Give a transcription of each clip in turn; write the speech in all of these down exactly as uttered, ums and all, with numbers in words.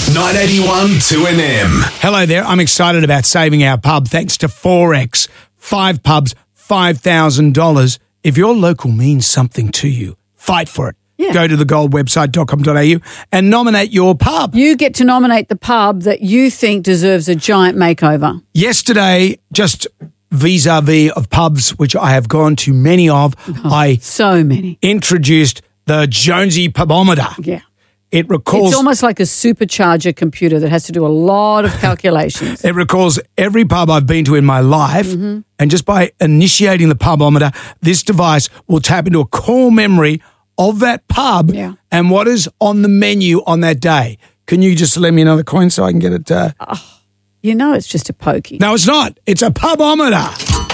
nine eighty-one two N M. Hello there. I'm excited about saving our pub thanks to Forex. Five pubs, five thousand dollars. If your local means something to you, fight for it. Yeah. Go to the gold website dot com dot a u and nominate your pub. You get to nominate the pub that you think deserves a giant makeover. Yesterday, just vis-a-vis of pubs, which I have gone to many of, Oh, I so many. introduced the Jonesy Pubometer. Yeah. It recalls... It's almost like a supercharger computer that has to do a lot of calculations. It recalls every pub I've been to in my life, Mm-hmm. and just by initiating the Pubometer, this device will tap into a core memory of that pub Yeah. and what is on the menu on that day. Can you just lend me another coin so I can get it? Uh... You know it's just a pokey. No, it's not. It's a Pubometer.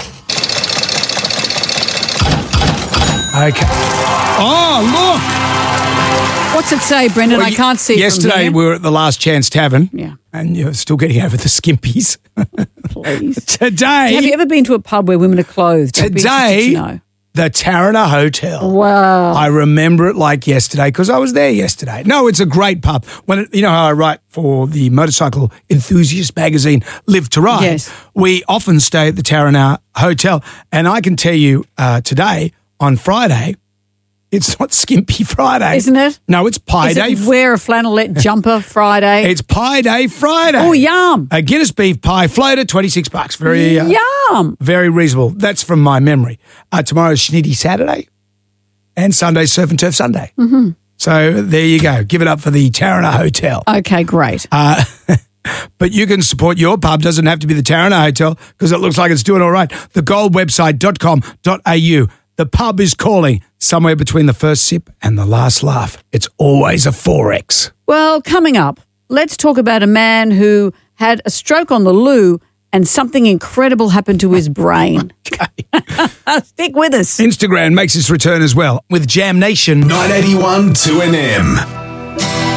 Okay. Oh, look. What's it say, Brendan? Well, I can't see Yesterday from here. we were at the Last Chance Tavern. Yeah. And you're still getting over the skimpies. Please. Today, Have you ever been to a pub where women are clothed? I'd be today, interested to know. the Tarana Hotel. Wow. I remember it like yesterday because I was there yesterday. No, it's a great pub. When it, you know how I write for the motorcycle enthusiast magazine, Live to Ride. Yes. We often stay at the Tarana Hotel, and I can tell you uh, today on Friday, it's not Skimpy Friday, Isn't it? No, it's Pie Is Day. it wear a flannelette jumper Friday? It's Pie Day Friday. Oh, yum. A Guinness beef pie floater, twenty-six bucks. Very, uh, Yum. very reasonable. That's from my memory. Uh, tomorrow's Schnitty Saturday and Sunday's Surf and Turf Sunday. Mm-hmm. So there you go. Give it up for the Tarana Hotel. Okay, great. Uh, but you can support your pub. Doesn't have to be the Tarana Hotel because it looks like it's doing all right. the gold website dot com dot a u. The pub is calling somewhere between the first sip and the last laugh. It's always a Forex. Well, coming up, let's talk about a man who had a stroke on the loo and something incredible happened to his brain. Stick with us. Instagram makes its return as well with Jam Nation. nine eighty-one two N M.